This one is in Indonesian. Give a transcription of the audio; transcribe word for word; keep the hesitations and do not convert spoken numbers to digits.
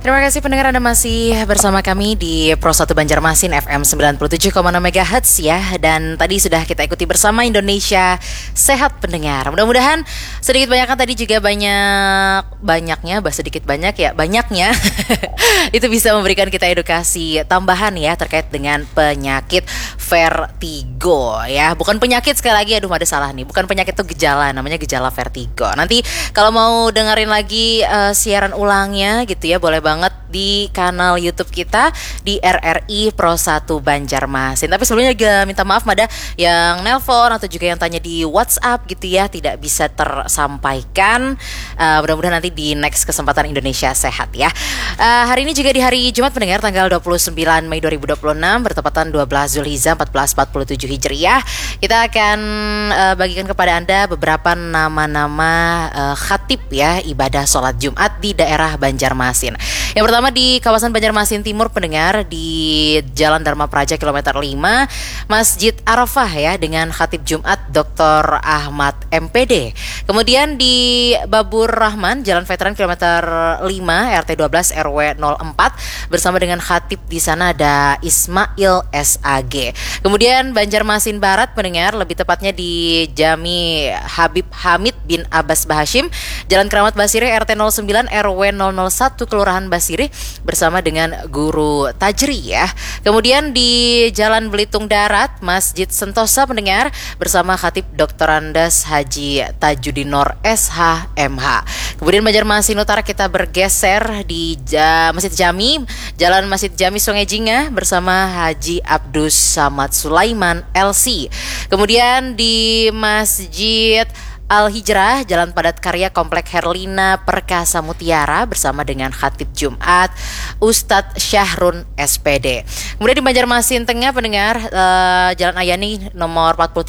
Terima kasih pendengar, Anda masih bersama kami di Pro satu Banjarmasin F M sembilan puluh tujuh koma enam megahertz ya. Dan tadi sudah kita ikuti bersama Indonesia Sehat pendengar. Mudah-mudahan sedikit banyaknya tadi juga banyak banyaknya, bah sedikit banyak ya banyaknya itu bisa memberikan kita edukasi tambahan ya terkait dengan penyakit vertigo ya. Bukan penyakit, sekali lagi, aduh ada salah nih. Bukan penyakit, itu gejala, namanya gejala vertigo. Nanti kalau mau dengerin lagi uh, siaran ulangnya gitu ya, boleh banget di kanal YouTube kita di R R I Pro satu Banjarmasin. Tapi sebelumnya juga minta maaf Mada yang nelpon atau juga yang tanya di WhatsApp gitu ya, tidak bisa tersampaikan. Uh, mudah-mudahan nanti di next kesempatan Indonesia Sehat ya. Uh, hari ini juga di hari Jumat pendengar, tanggal dua puluh sembilan Mei dua ribu dua puluh enam bertepatan dua belas Zulhijjah seribu empat ratus empat puluh tujuh Hijriah. Kita akan uh, bagikan kepada Anda beberapa nama-nama uh, khatib ya ibadah sholat Jumat di daerah Banjarmasin. Yang pertama di kawasan Banjarmasin Timur pendengar, di Jalan Dharma Praja kilometer lima, Masjid Arafah ya dengan khatib Jumat Doktor Ahmad M P D. Kemudian di Babur Rahman Jalan Veteran kilometer lima R T dua belas R W nol empat bersama dengan khatib di sana ada Ismail S A G. Kemudian Banjarmasin Barat pendengar, lebih tepatnya di Jami Habib Hamid bin Abbas Bahashim Jalan Keramat Basiri R T nol sembilan R W nol nol satu Kelurahan Basiri bersama dengan Guru Tajri ya. Kemudian di Jalan Belitung Darat Masjid Sentosa pendengar bersama khatib Doktor Andes Haji Tajudinor S H M H. Kemudian Banjarmasin Utara kita bergeser di ja, Masjid Jami Jalan Masjid Jami Sungai Jingah bersama Haji Abdus Samad Sulaiman L C. Kemudian di Masjid Al-Hijrah Jalan Padat Karya Komplek Herlina Perkasa Mutiara bersama dengan khatib Jumat Ustadz Syahrun S P D. Kemudian di Banjarmasin Tengah pendengar uh, Jalan Ayani nomor empat puluh